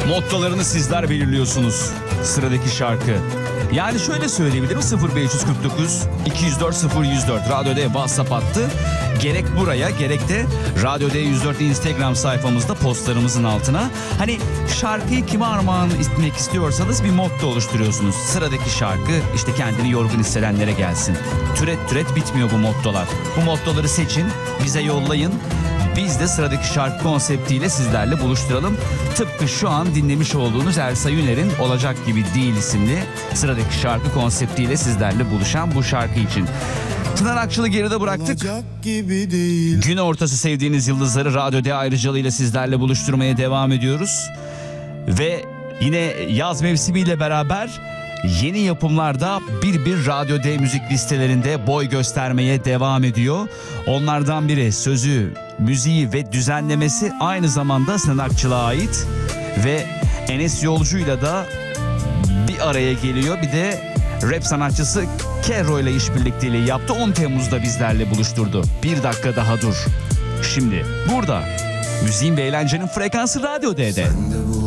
Mottolarını sizler belirliyorsunuz. Sıradaki şarkı. Yani şöyle söyleyebilirim, 0549 204 0104 Radyo D WhatsApp hattı. Gerek buraya gerek de Radyo D 104 Instagram sayfamızda postlarımızın altına. Hani şarkıyı kime armağan etmek istiyorsanız bir motto oluşturuyorsunuz. Sıradaki şarkı işte kendini yorgun hissedenlere gelsin. Türet bitmiyor bu mottolar. Bu mottoları seçin, bize yollayın. Biz de sıradaki şarkı konseptiyle sizlerle buluşturalım. Tıpkı şu an dinlemiş olduğunuz Elsa Yüner'in Olacak Gibi Değil isimli sıradaki şarkı konseptiyle sizlerle buluşan bu şarkı için. Pınar Akçıl'ı geride bıraktık. Gün ortası sevdiğiniz yıldızları Radyo D ayrıcalığıyla sizlerle buluşturmaya devam ediyoruz. Ve yine yaz mevsimiyle beraber yeni yapımlarda bir Radyo D müzik listelerinde boy göstermeye devam ediyor. Onlardan biri sözü, müziği ve düzenlemesi aynı zamanda Sinan Akçıl'a ait. Ve Enes Yolcu'yla da bir araya geliyor. Bir de rap sanatçısı Kerro ile işbirlikteliği yaptı. 10 Temmuz'da bizlerle buluşturdu. Bir dakika daha dur. Şimdi burada müziğin ve eğlencenin frekansı Radyo D'de.